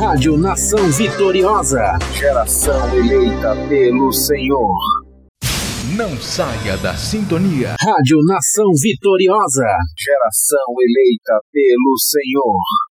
Rádio Nação Vitoriosa. Geração eleita pelo Senhor. Não saia da sintonia. Rádio Nação Vitoriosa. Geração eleita pelo Senhor.